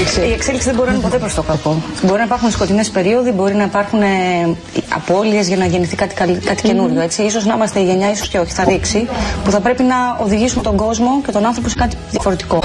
εξέλιξη. Η εξέλιξη δεν μπορεί να είναι ποτέ προς το κακό. Μπορεί να υπάρχουν σκοτεινές περίοδοι, μπορεί να υπάρχουν απώλειες για να γεννηθεί κάτι καινούριο. Έτσι. Ίσως να είμαστε η γενιά, ίσως και όχι, θα δείξει, που θα πρέπει να οδηγήσουμε τον κόσμο και τον άνθρωπο σε κάτι διαφορετικό.